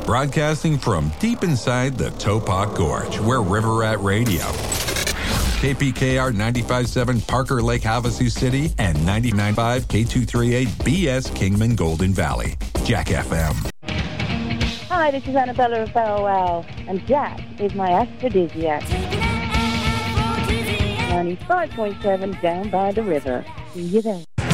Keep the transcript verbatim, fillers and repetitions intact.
Broadcasting from deep inside the Topop Gorge, we're River Rat Radio. K P K R ninety-five point seven Parker Lake, Havasu City, and ninety-nine point five K two thirty-eight B S Kingman Golden Valley. Jack F M. Hi, this is Annabella of Bow and Jack is my aphrodisiac. ninety-five point seven down by the river. See you there.